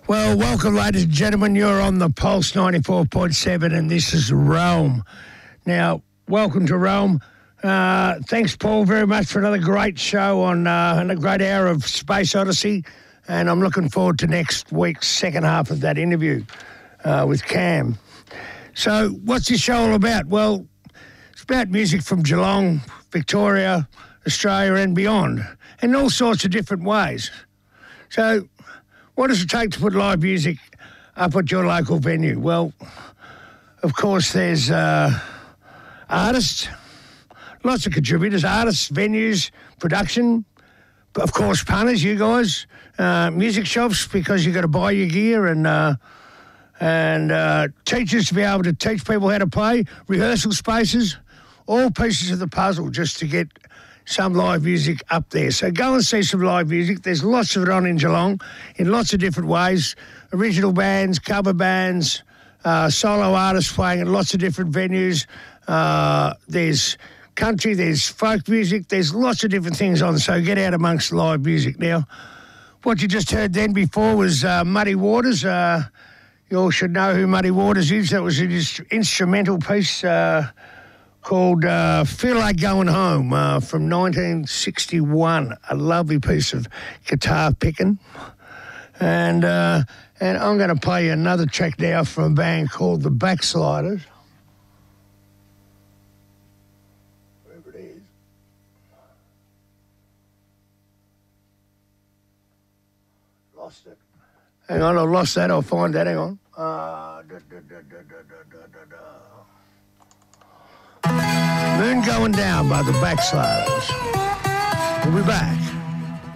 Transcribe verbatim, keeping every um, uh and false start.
Well, welcome, ladies and gentlemen. You're on the Pulse ninety-four point seven, and this is Rome. Now, welcome to Rome. Uh, thanks, Paul, very much for another great show on uh, and a great hour of Space Odyssey. And I'm looking forward to next week's second half of that interview uh, with Cam. So, what's this show all about? Well, it's about music from Geelong, Victoria, Australia, and beyond, in all sorts of different ways. So, what does it take to put live music up at your local venue? Well, of course, there's uh, artists, lots of contributors, artists, venues, production, of course, punters, you guys, uh, music shops, because you've got to buy your gear, and uh, and uh, teachers to be able to teach people how to play, rehearsal spaces, all pieces of the puzzle just to get some live music up there. So go and see some live music. There's lots of it on in Geelong in lots of different ways. Original bands, cover bands, uh, solo artists playing at lots of different venues. Uh, there's country, there's folk music, there's lots of different things on. So get out amongst live music. Now, what you just heard then before was uh, Muddy Waters. Uh, you all should know who Muddy Waters is. That was an instrumental piece uh, called uh, Feel Like Going Home uh, from nineteen sixty-one. A lovely piece of guitar picking. And uh, and I'm going to play you another track now from a band called The Backsliders. Wherever it is. Lost it. Hang on, I lost that. I'll find that. Hang on. Uh, da, da, da, da, da, da, da, da. Moon Going Down by The Backsliders. We'll be back.